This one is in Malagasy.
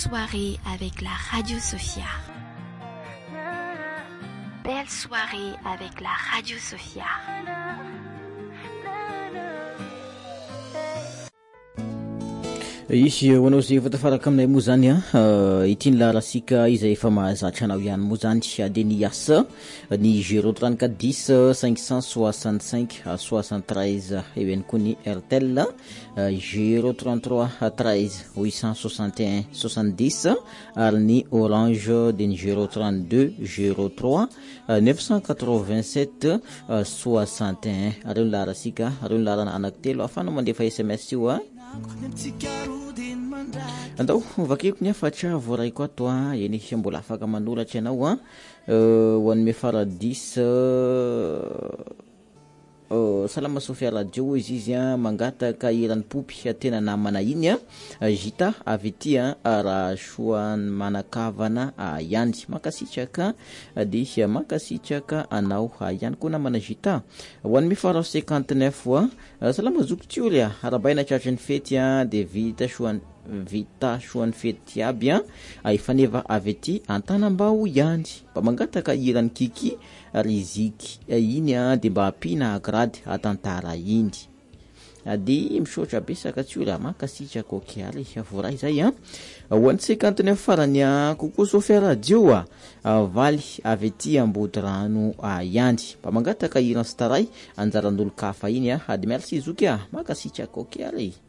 soirée avec la Radio Sophia. Belle soirée avec la Radio Sophia. Izy hoanao zay efa tafaraka aminay moa zany ity ny laharasika izay efa mahazatra anao ihany moa zany de ny asa ny 034 10 565 73 eo ihany koa ny RTL 033 13 861 70 ary ny Orange de ny 032 03 987 61 ary ny laharasika ary ny laharana anankitelo afana mandefa SMS io andao vakeko ny afatra voaray koa to eny mbola afaka manoratra ianao ho an'ny faradis salama Sofia radio izy mangataka iran'ny popy tena namana iny Gita avy ety raha soa manakavana ihany makasitraka de makasitraka anao ihany koa namana Gita ho an'ny fara 59 salama zokotioly arabaina tratran'ny fety de vita soan'ny fety aby ifaneva avy ety Antanambao ihany mba mangataka iran'ny Kiki Riziky iny de mba apina agrady atantara iny de misotra besaka tsiola makasitraka okialy voray zay ho an'ny 59 farany kokoa Sofia radio valy avy ety Ambodrano ihany mba mangataka iran'ny staray anjaran'olo kafa iny de merci zoky makasitraka okialy